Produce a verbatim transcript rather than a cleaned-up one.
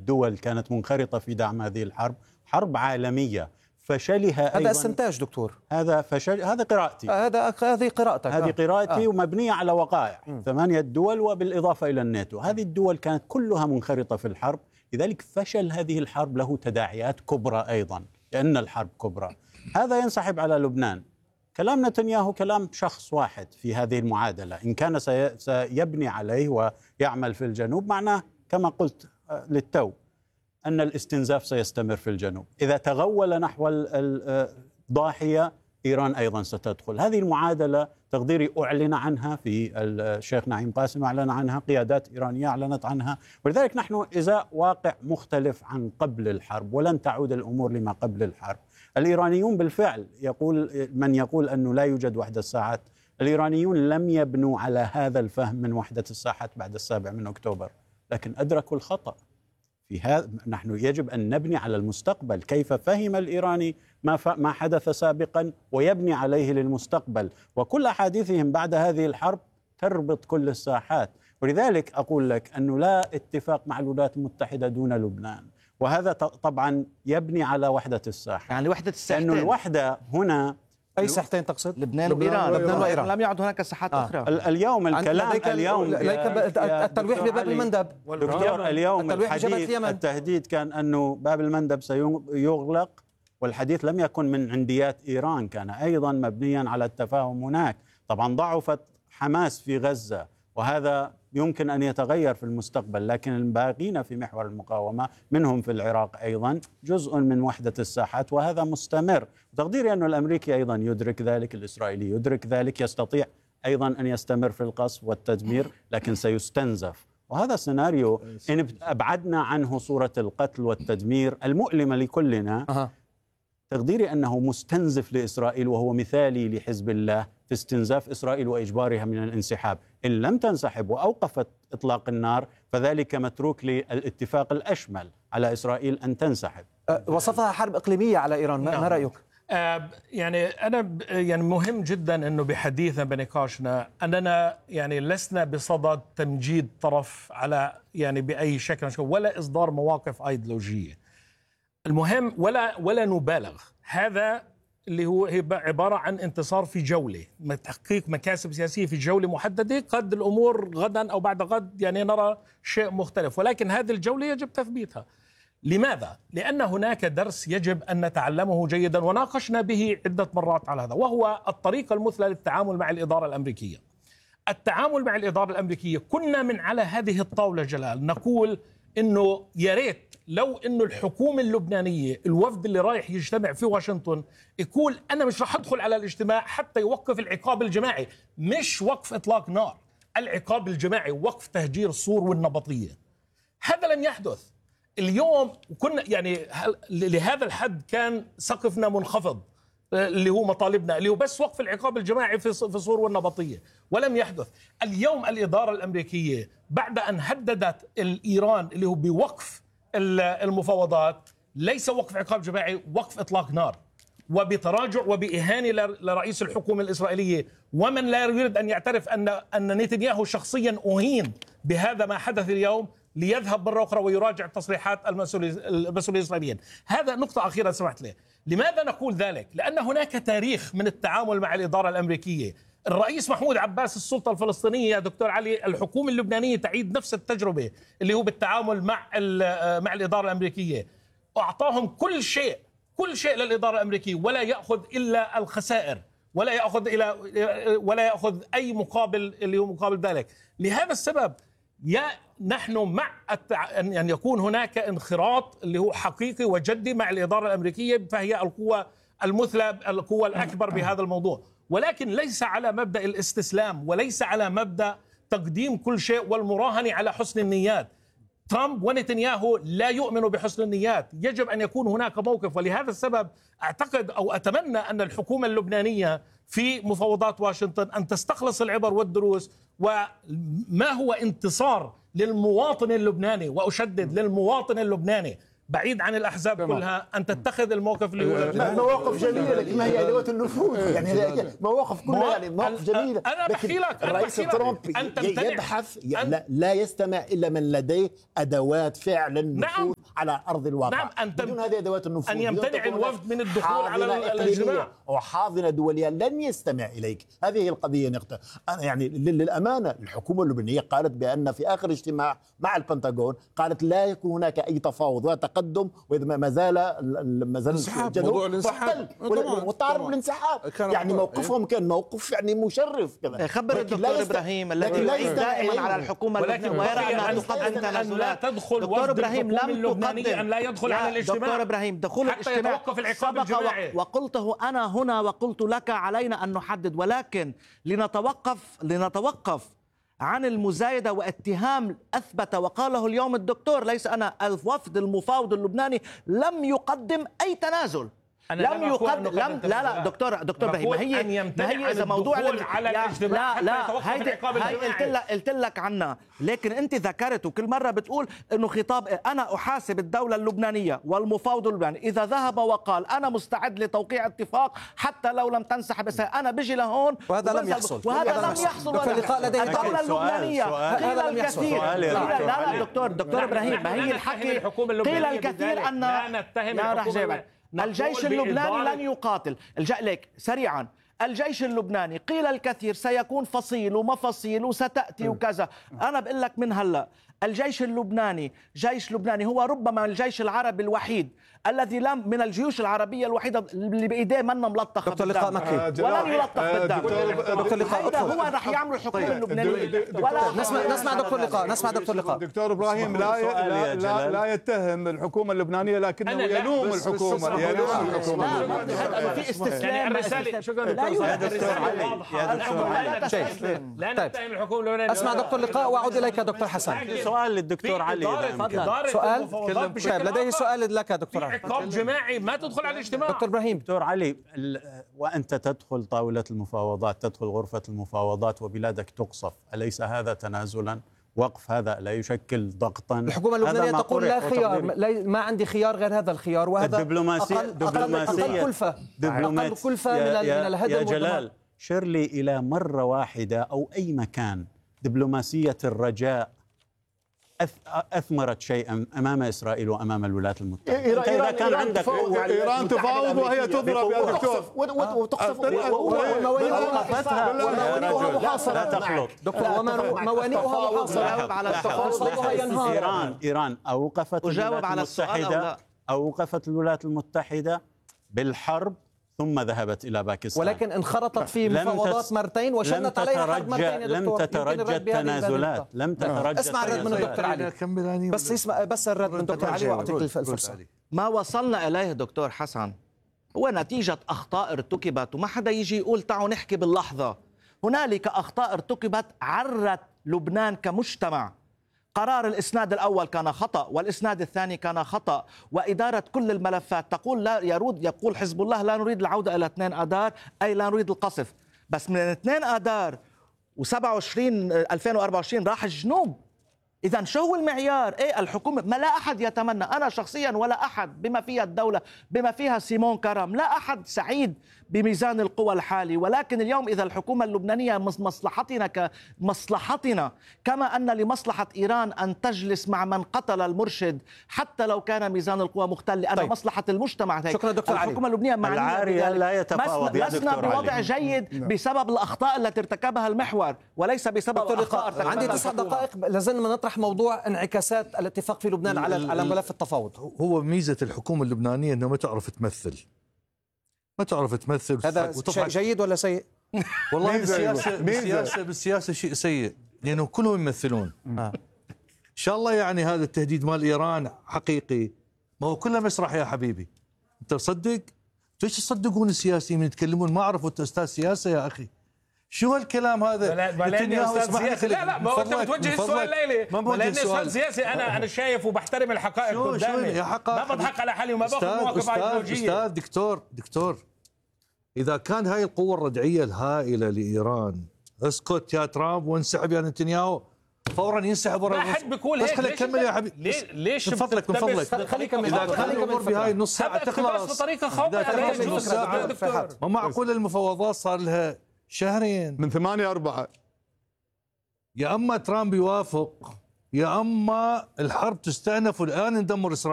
الدول كانت منخرطة في دعم هذه الحرب، حرب عالمية فشلها. هذا استنتاج دكتور، هذا فشل، هذا قراءتي، هذا هذه قراءتك، هذه قراءتي آه. ومبنية على وقائع. م. ثمانية دول وبالإضافة إلى الناتو، هذه الدول كانت كلها منخرطة في الحرب، لذلك فشل هذه الحرب له تداعيات كبرى أيضا، لأن الحرب كبرى. هذا ينسحب على لبنان. كلام نتنياهو كلام شخص واحد في هذه المعادلة، إن كان سيبني عليه ويعمل في الجنوب، معناه كما قلت للتو أن الاستنزاف سيستمر في الجنوب. إذا تغول نحو الضاحية إيران أيضا ستدخل. هذه المعادلة تقديري أعلن عنها في الشيخ نعيم قاسم، أعلن عنها قيادات إيرانية، أعلنت عنها، ولذلك نحن إزاء واقع مختلف عن قبل الحرب، ولن تعود الأمور لما قبل الحرب. الإيرانيون بالفعل، يقول من يقول أنه لا يوجد وحدة ساحات، الإيرانيون لم يبنوا على هذا الفهم من وحدة الساحات بعد السابع من أكتوبر، لكن أدركوا الخطأ. في هذا نحن يجب أن نبني على المستقبل، كيف فهم الإيراني ما ما حدث سابقا ويبني عليه للمستقبل، وكل أحاديثهم بعد هذه الحرب تربط كل الساحات. ولذلك أقول لك أنه لا اتفاق مع الولايات المتحدة دون لبنان، وهذا طبعا يبني على وحدة الساحة، يعني وحدة الساحتين، لأنه الوحدة هنا أي ساحتين تقصد؟ لبنان وإيران. لبنان وإيران. لم يعد هناك ساحات آه. أخرى. اليوم الكلام اليوم التلويح بباب المندب، دكتور اليوم الحديث التهديد كان أنه باب المندب سيغلق، والحديث لم يكن من عنديات إيران، كان أيضا مبنيا على التفاهم هناك. طبعا ضعفت حماس في غزة، وهذا يمكن أن يتغير في المستقبل، لكن الباقين في محور المقاومة منهم في العراق أيضا جزء من وحدة الساحات، وهذا مستمر. تقديري أن الأمريكي أيضا يدرك ذلك، الإسرائيلي يدرك ذلك، يستطيع أيضا أن يستمر في القصف والتدمير، لكن سيستنزف. وهذا سيناريو إن أبعدنا عنه صورة القتل والتدمير المؤلمة لكلنا، أه. تقديري أنه مستنزف لإسرائيل، وهو مثالي لحزب الله في استنزاف إسرائيل وإجبارها من الانسحاب. إن لم تنسحب وأوقفت إطلاق النار فذلك متروك للاتفاق الأشمل على إسرائيل أن تنسحب. أه وصفها حرب إقليمية على إيران، ما, ما رأيك؟ أه يعني أنا يعني مهم جدا أنه بحديثنا بنقاشنا أننا يعني لسنا بصدد تمجيد طرف على يعني بأي شكل ولا إصدار مواقف أيديولوجية. المهم ولا ولا نبالغ، هذا اللي هو عبارة عن انتصار في جولة، تحقيق مكاسب سياسية في جولة محددة. قد الأمور غدا أو بعد غد يعني نرى شيء مختلف، ولكن هذه الجولة يجب تثبيتها. لماذا؟ لأن هناك درس يجب أن نتعلمه جيدا، وناقشنا به عدة مرات على هذا، وهو الطريقة المثلى للتعامل مع الإدارة الأمريكية. التعامل مع الإدارة الأمريكية، كنا من على هذه الطاولة جلال نقول إنه يا ريت لو إنه الحكومة اللبنانية، الوفد اللي رايح يجتمع في واشنطن، يقول أنا مش رح أدخل على الاجتماع حتى يوقف العقاب الجماعي، مش وقف إطلاق نار، العقاب الجماعي، وقف تهجير السور والنبطية. هذا لم يحدث. اليوم كنا يعني لهذا الحد كان سقفنا منخفض، اللي هو مطالبنا اللي هو بس وقف العقاب الجماعي في في السور والنبطية، ولم يحدث. اليوم الإدارة الأمريكية بعد أن هددت الإيران اللي هو بوقف المفاوضات، ليس وقف عقاب جماعي، وقف إطلاق نار، وبتراجع وبإهانة لرئيس الحكومة الإسرائيلية. ومن لا يريد أن يعترف أن أن نتنياهو شخصيا أهين بهذا ما حدث اليوم، ليذهب مرة أخرى ويراجع تصريحات المسؤولين الإسرائيليين. هذا نقطة أخيرة سمحت لي. لماذا نقول ذلك؟ لأن هناك تاريخ من التعامل مع الإدارة الأمريكية. الرئيس محمود عباس السلطة الفلسطينية يا دكتور علي، الحكومة اللبنانية تعيد نفس التجربة اللي هو بالتعامل مع مع الإدارة الأمريكية. أعطاهم كل شيء كل شيء للإدارة الأمريكية، ولا يأخذ إلا الخسائر، ولا يأخذ إلى ولا يأخذ أي مقابل اللي هو مقابل ذلك. لهذا السبب يا نحن مع التع... أن يكون هناك انخراط اللي هو حقيقي وجدي مع الإدارة الأمريكية، فهي القوة المثلى، القوة الأكبر بهذا الموضوع، ولكن ليس على مبدأ الاستسلام، وليس على مبدأ تقديم كل شيء والمراهنة على حسن النيات. ترامب ونتنياهو لا يؤمنوا بحسن النيات، يجب أن يكون هناك موقف. ولهذا السبب أعتقد أو أتمنى أن الحكومة اللبنانية في مفاوضات واشنطن أن تستخلص العبر والدروس، وما هو انتصار للمواطن اللبناني، وأشدد للمواطن اللبناني، بعيد عن الأحزاب كلها أن تتخذ الموقف اللي هو مواقف جميلة لكن ما هي أدوات النفوذ يعني هي مواقف كلها يعني مواقف جميلة. أنا بحكي لك الرئيس ترامب يبحث لا, لا يستمع إلا من لديه أدوات فعل النفوذ نعم. على أرض الواقع. نعم. أن بدون هذه أدوات النفوذ أن يمتنع الوفد من الدخول على الاجتماع وحاضنة دولية لن يستمع إليك. هذه هي القضية نقطة. يعني للأمانة الحكومة اللبنانية قالت بأن في آخر اجتماع مع البنتاغون قالت لا يكون هناك أي تفاوض وتقدم وإذا ما زال ما زال موضوع الانسحاب وطالب بالانسحاب. يعني موقفهم كان موقف يعني مشرف كذا. خبر الدكتور ابراهيم الذي يعيد دائما على الحكومه اللبنانيه ويرى انها تقدم تنازلات. دكتور ابراهيم لم تقدم ان لا يدخل على الاجتماع. دكتور ابراهيم دخول حتى الاجتماع يتوقف العقاب الجماعي. وقلته انا هنا وقلت لك علينا ان نحدد، ولكن لنتوقف لنتوقف عن المزايدة واتهام أثبت وقاله اليوم الدكتور، ليس أنا، الوفد المفاوض اللبناني لم يقدم أي تنازل. لم يقدم لم لا لا دكتور دكتور ابراهيم ما هي ما هي اذا موضوع على الاجتماع لا لا هيدي هي قلت لك قلت لك عنها، لكن انت ذكرت وكل مره بتقول انه خطاب انا احاسب الدوله اللبنانيه والمفاوض اللبناني اذا ذهب وقال انا مستعد لتوقيع اتفاق حتى لو لم تنسحب، انا بيجي لهون وهذا لم يحصل وهذا لم يحصل. الدوله اللبنانيه قيل الكثير لا لا دكتور دكتور ابراهيم ما هي الحكي قيل الكثير ان لا راح جايبك الجيش اللبناني لن يقاتل. لك سريعا، الجيش اللبناني قيل الكثير سيكون فصيل ومفاصيل وستأتي وكذا. أنا بقول لك من هلأ الجيش اللبناني جيش لبناني هو ربما الجيش العربي الوحيد الذي لم من الجيوش العربية الوحيدة اللي بإيديه منا ملطخة دكتور لقاء مكي ولن يلطخ بالدم. دكتور لقاء هذا هو رح يعمل الحكومة اللبنانية. ولا نسمع نسمع دكتور لقاء نسمع دكتور لقاء. دكتور ابراهيم لا لا, لا لا يتهم الحكومة اللبنانية لكنه يلوم الحكومة يلوم الحكومة. هذا في استسلام. الرسالة شكرا لا يوجد لا نتهم الحكومة اللبنانية. اسمع دكتور لقاء واعود اليك دكتور حسن. سؤال للدكتور علي. سؤال لديه سؤال لك دكتور علي. عقاب جماعي ما تدخل على الاجتماع. دكتور ابراهيم. دكتور علي وانت تدخل طاولة المفاوضات تدخل غرفة المفاوضات وبلادك تقصف، أليس هذا تنازلا؟ وقف هذا لا يشكل ضغطا؟ الحكومة اللبنانية تقول لا خيار، ما عندي خيار غير هذا الخيار، وهذا الدبلوماسية أقل, دبلوماسية أقل كلفة دبلوماسية أقل كلفة من, يا من الهدم يا جلال شر لي إلى مرة واحدة أو أي مكان دبلوماسية الرجاء أثمرت شيئا أمام إسرائيل وأمام الولايات المتحدة. إيران إذا كان عندك إيران تفاوض وهي تضرب يا دكتور وتقصف ووقفتها محاصرة. لا تخلط دكتور وموانئها محاصرة على السؤال. إيران إيران أوقفت الولايات المتحدة أوقفت الولايات المتحدة بالحرب ثم ذهبت إلى باكستان، ولكن انخرطت في مفاوضات مرتين وشنت عليها حرب مرتين. لم تترجى التنازلات لم تترجى. اسمع الرد من الدكتور علي بس اسمع بس الرد من الدكتور علي واعطيك الفرصة. ما وصلنا إليه دكتور حسن هو نتيجة أخطاء ارتكبت، وما حدا يجي يقول تعالوا نحكي باللحظة. هنالك أخطاء ارتكبت عرت لبنان كمجتمع. قرار الإسناد الأول كان خطأ والإسناد الثاني كان خطأ، وإدارة كل الملفات تقول لا يرود يقول حزب الله لا نريد العودة إلى اثنين آذار، أي لا نريد القصف، بس من اثنين آذار وسبعة وعشرين ألفين وأربعة وعشرين راح الجنوب. إذا شو هو المعيار؟ إيه الحكومة؟ ما لا أحد يتمنى، أنا شخصيا ولا أحد بما فيها الدولة بما فيها سيمون كرم، لا أحد سعيد بميزان القوى الحالي، ولكن اليوم إذا الحكومة اللبنانية مصلحتنا كمصلحتنا كما أن لمصلحة إيران أن تجلس مع من قتل المرشد حتى لو كان ميزان القوى مختل، لأن طيب. مصلحة المجتمع هيك. شكرا دكتور علي. الحكومة اللبنانية العارية لا يتفاوض يا لسنا بوضع جيد بسبب الأخطاء التي ارتكبها المحور وليس بسبب الأخطاء. عندي تسع دقائق لازلنا نطرح موضوع انعكاسات الاتفاق في لبنان على على ملف التفاوض. هو ميزة الحكومة اللبنانية أنه ما تعرف تمثل ما تعرف تمثل. هذا شيء جيد ولا سيء؟ والله بالسياسة بالسياسة بالسياسة شيء سيء لأنه كلهم يمثلون. آه. إن شاء الله يعني هذا التهديد مال إيران حقيقي، ما هو كله مسرح يا حبيبي. أنت تصدق؟ ليش تصدقون السياسيين من يتكلمون؟ ما أعرف أنت أستاذ سياسة يا أخي. شو هالكلام هذا؟ لا لا ما هو انت بتوجه السؤال ليلي لاني سؤال سياسي. انا انا شايف وبحترم الحقائق قدامي، ما بضحك على حالي وما باخذ مواقف ايديولوجيه. استاذ دكتور دكتور اذا كان هاي القوه الردعيه الهائله لايران اسكت يا ترامب وانسحب يا نتنياهو، فورا ينسحب ورا ما حد بيقول بس هيك. خليك ليش كمل يا أنت- حبيبي. ليش ليش من فضلك من بتقتبس فضلك خليك كمل. اذا خليك كان كمل الامور فضلك. بهاي نص ساعه هذا اقتباس تخلص. بطريقة خاطئة. إذا لا تخلص يجوز. نص ساعه يا دكتور. ما معقول المفاوضات صار لها شهرين. من ثمانية أربعة. يا اما ترامب يوافق يا اما الحرب تستأنف والان ندمر اسرائيل.